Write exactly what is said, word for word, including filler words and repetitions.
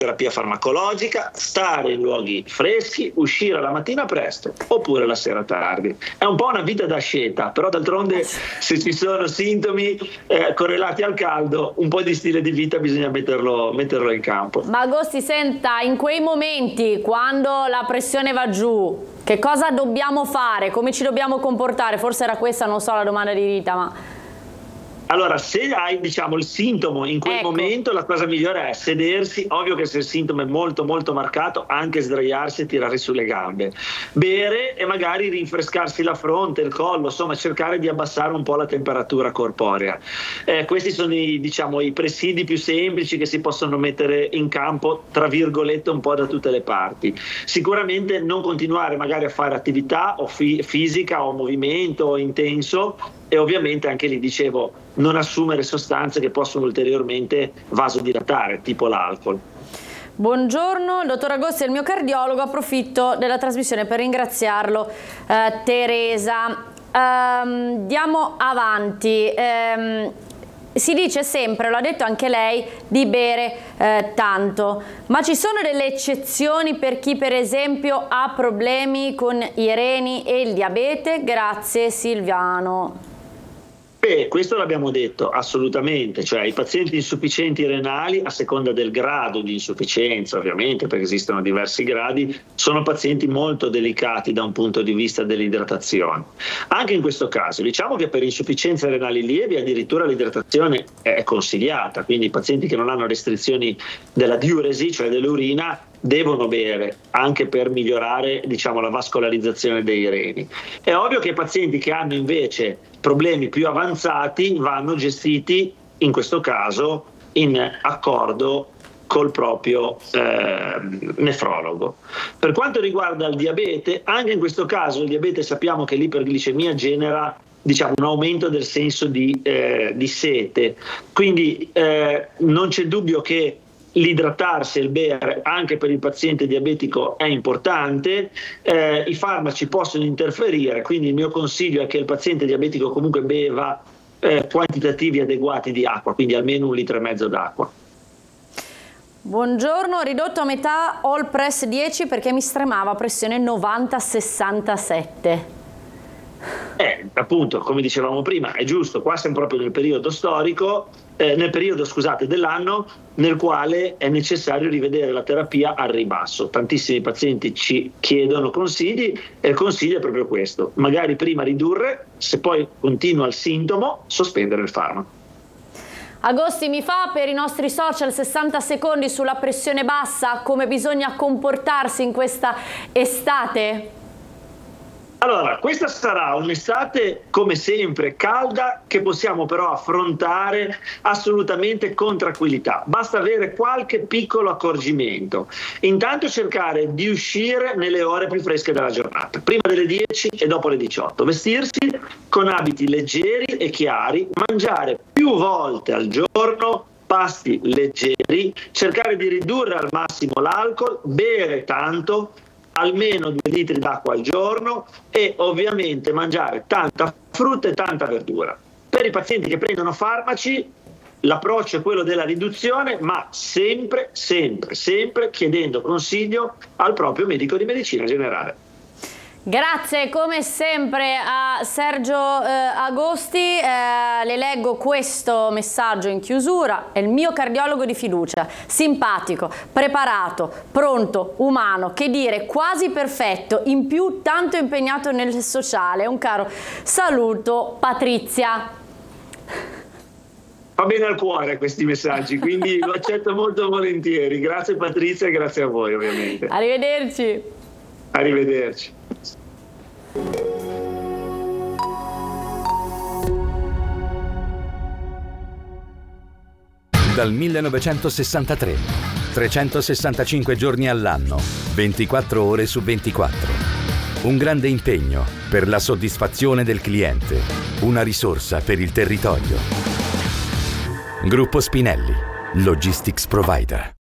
terapia farmacologica, stare in luoghi freschi, uscire la mattina presto oppure la sera tardi. È un po' una vita da scelta, però d'altronde se ci sono sintomi eh, correlati al caldo, un po' di stile di vita bisogna metterlo, metterlo in campo. Ma Agosti, senta, in quei momenti quando la pressione va giù, che cosa dobbiamo fare? Come ci dobbiamo comportare? Forse era questa, non so, la domanda di Rita, ma... Allora, se hai, diciamo, il sintomo in quel ecco. momento, la cosa migliore è sedersi. Ovvio che se il sintomo è molto molto marcato, anche sdraiarsi e tirare sulle gambe, bere e magari rinfrescarsi la fronte, il collo, insomma cercare di abbassare un po' la temperatura corporea. Eh, questi sono i, diciamo, i presidi più semplici che si possono mettere in campo, tra virgolette, un po' da tutte le parti. Sicuramente non continuare magari a fare attività o fi- fisica o movimento intenso, e ovviamente anche lì dicevo non assumere sostanze che possono ulteriormente vasodilatare, tipo l'alcol. Buongiorno, dottor Agosti è il mio cardiologo, approfitto della trasmissione per ringraziarlo. eh, Teresa, ehm, diamo avanti. ehm, Si dice sempre, lo ha detto anche lei, di bere eh, tanto, ma ci sono delle eccezioni per chi per esempio ha problemi con i reni e il diabete? Grazie Silviano. Beh, questo l'abbiamo detto assolutamente, cioè i pazienti insufficienti renali, a seconda del grado di insufficienza ovviamente, perché esistono diversi gradi, sono pazienti molto delicati da un punto di vista dell'idratazione. Anche in questo caso diciamo che per insufficienze renali lievi addirittura l'idratazione è consigliata, quindi i pazienti che non hanno restrizioni della diuresi, cioè dell'urina, devono bere anche per migliorare, diciamo, la vascolarizzazione dei reni. È ovvio che i pazienti che hanno invece problemi più avanzati vanno gestiti in questo caso in accordo col proprio eh, nefrologo. Per quanto riguarda il diabete, anche in questo caso il diabete sappiamo che l'iperglicemia genera, diciamo, un aumento del senso di, eh, di sete, quindi eh, non c'è dubbio che l'idratarsi e il bere anche per il paziente diabetico è importante. Eh, i farmaci possono interferire, quindi il mio consiglio è che il paziente diabetico comunque beva eh, quantitativi adeguati di acqua, quindi almeno un litro e mezzo d'acqua. Buongiorno, ho ridotto a metà All Press dieci perché mi stremava pressione novanta sessantasette. Eh, appunto, come dicevamo prima, è giusto, qua siamo proprio nel periodo storico, eh, nel periodo, scusate, dell'anno nel quale è necessario rivedere la terapia al ribasso. Tantissimi pazienti ci chiedono consigli e il consiglio è proprio questo: magari prima ridurre, se poi continua il sintomo, sospendere il farmaco. Agosti, mi fa per i nostri social sessanta secondi sulla pressione bassa, come bisogna comportarsi in questa estate? Allora, questa sarà un'estate come sempre calda, che possiamo però affrontare assolutamente con tranquillità. Basta avere qualche piccolo accorgimento. Intanto cercare di uscire nelle ore più fresche della giornata, prima delle dieci e dopo le diciotto. Vestirsi con abiti leggeri e chiari, mangiare più volte al giorno pasti leggeri, cercare di ridurre al massimo l'alcol, bere tanto, almeno due litri d'acqua al giorno, e ovviamente mangiare tanta frutta e tanta verdura. Per i pazienti che prendono farmaci l'approccio è quello della riduzione, ma sempre, sempre, sempre chiedendo consiglio al proprio medico di medicina generale. Grazie come sempre a Sergio eh, Agosti, eh, le leggo questo messaggio in chiusura: è il mio cardiologo di fiducia, simpatico, preparato, pronto, umano, che dire, quasi perfetto, in più tanto impegnato nel sociale. Un caro saluto, Patrizia. Fa bene al cuore questi messaggi, quindi lo accetto molto volentieri. Grazie Patrizia e grazie a voi ovviamente. Arrivederci. Arrivederci. Dal millenovecentosessantatré, trecentosessantacinque giorni all'anno, ventiquattro ore su ventiquattro. Un grande impegno per la soddisfazione del cliente, una risorsa per il territorio. Gruppo Spinelli, Logistics Provider.